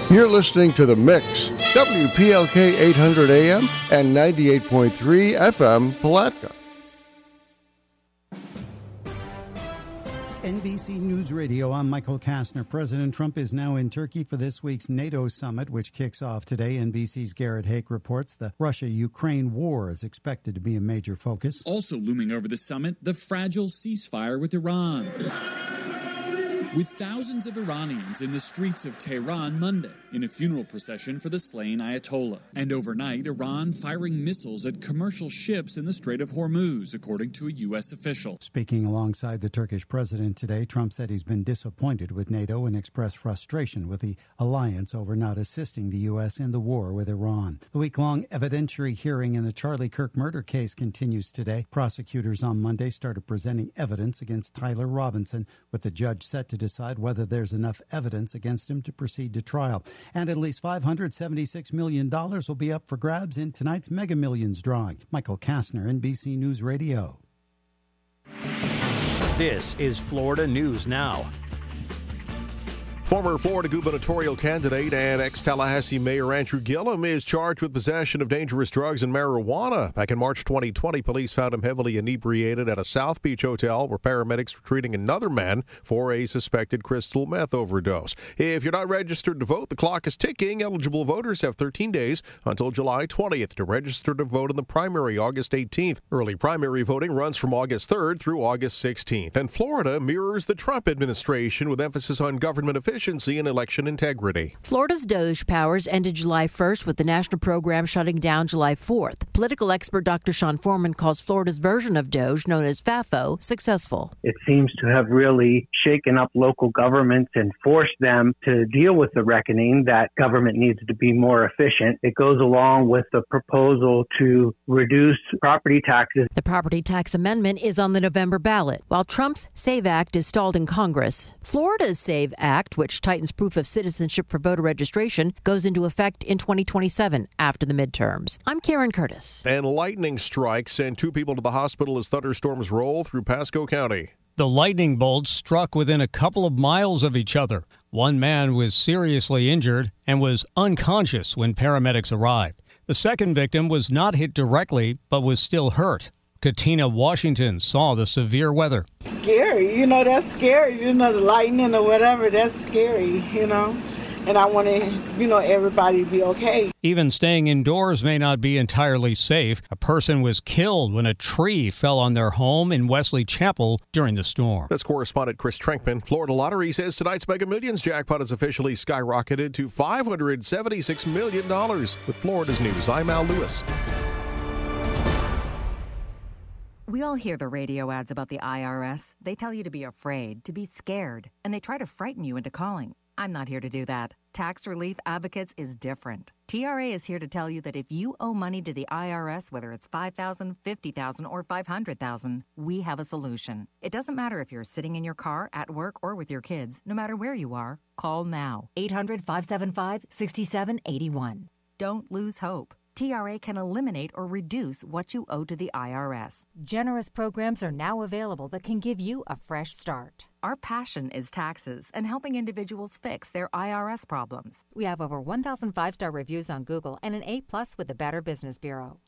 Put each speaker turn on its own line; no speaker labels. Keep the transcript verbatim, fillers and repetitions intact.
You're listening to The Mix, W P L K eight hundred A M and ninety-eight point three F M, Palatka.
N B C News Radio, I'm Michael Kastner. President Trump is now in Turkey for this week's NATO summit, which kicks off today. N B C's Garrett Hake reports the Russia-Ukraine war is expected to be a major focus.
Also looming over the summit, the fragile ceasefire with Iran. With thousands of Iranians in the streets of Tehran Monday in a funeral procession for the slain Ayatollah. And overnight, Iran firing missiles at commercial ships in the Strait of Hormuz, according to a U S official.
Speaking alongside the Turkish president today, Trump said he's been disappointed with NATO and expressed frustration with the alliance over not assisting the U S in the war with Iran. The week-long evidentiary hearing in the Charlie Kirk murder case continues today. Prosecutors on Monday started presenting evidence against Tyler Robinson, with the judge set to decide whether there's enough evidence against him to proceed to trial. And at least five hundred seventy-six million dollars will be up for grabs in tonight's Mega Millions drawing. Michael Kastner, N B C News Radio.
This is Florida News Now.
Former Florida gubernatorial candidate and ex-Tallahassee Mayor Andrew Gillum is charged with possession of dangerous drugs and marijuana. Back in March twenty twenty, police found him heavily inebriated at a South Beach hotel where paramedics were treating another man for a suspected crystal meth overdose. If you're not registered to vote, the clock is ticking. Eligible voters have thirteen days until July twentieth to register to vote in the primary August eighteenth. Early primary voting runs from August third through August sixteenth. And Florida mirrors the Trump administration with emphasis on government efficiency and election integrity.
Florida's DOGE powers ended July first, with the national program shutting down July fourth. Political expert Doctor Sean Foreman calls Florida's version of DOGE, known as FAFO, successful.
It seems to have really shaken up local governments and forced them to deal with the reckoning that government needs to be more efficient. It goes along with the proposal to reduce property taxes.
The property tax amendment is on the November ballot. While Trump's SAVE Act is stalled in Congress, Florida's SAVE Act, which tightens proof of citizenship for voter registration, goes into effect in twenty twenty-seven after the midterms. I'm Karen Curtis.
And lightning strikes send two people to the hospital as thunderstorms roll through Pasco County.
The lightning bolts struck within a couple of miles of each other. One man was seriously injured and was unconscious when paramedics arrived. The second victim was not hit directly, but was still hurt. Katina Washington saw the severe weather.
Scary, you know, that's scary. You know, the lightning or whatever, that's scary, you know. And I want to, you know, everybody to be okay.
Even staying indoors may not be entirely safe. A person was killed when a tree fell on their home in Wesley Chapel during the storm.
That's correspondent Chris Trenkman. Florida Lottery says tonight's Mega Millions jackpot has officially skyrocketed to five hundred seventy-six million dollars. With Florida's News, I'm Al Lewis.
We all hear the radio ads about the I R S. They tell you to be afraid, to be scared, and they try to frighten you into calling. I'm not here to do that. Tax Relief Advocates is different. T R A is here to tell you that if you owe money to the I R S, whether it's five thousand dollars, fifty thousand dollars, or five hundred thousand dollars, we have a solution. It doesn't matter if you're sitting in your car, at work, or with your kids. No matter where you are, call now. eight hundred, five seven five, six seven eight one. Don't lose hope. T R A can eliminate or reduce what you owe to the I R S.
Generous programs are now available that can give you a fresh start.
Our passion is taxes and helping individuals fix their I R S problems.
We have over one thousand five-star reviews on Google and an A plus with the Better Business Bureau.